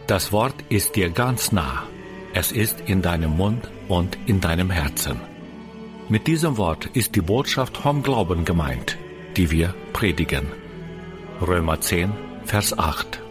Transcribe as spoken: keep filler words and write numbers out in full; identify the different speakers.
Speaker 1: Das Wort ist dir ganz nah. Es ist in deinem Mund und in deinem Herzen. Mit diesem Wort ist die Botschaft vom Glauben gemeint, die wir predigen. Römer zehn, Vers acht.